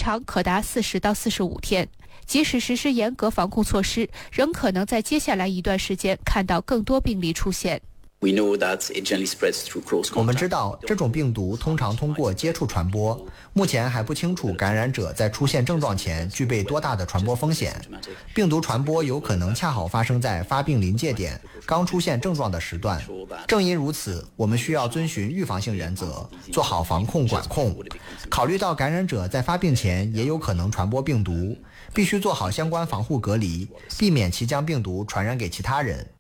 长可达40到45天。即使实施严格防控措施，仍可能在接下来一段时间看到更多病例出现。 我们知道这种病毒通常通过接触传播，目前还不清楚感染者在出现症状前具备多大的传播风险。病毒传播有可能恰好发生在发病临界点刚出现症状的时段。正因如此，我们需要遵循预防性原则，做好防控管控。考虑到感染者在发病前也有可能传播病毒，必须做好相关防护隔离，避免其将病毒传染给其他人。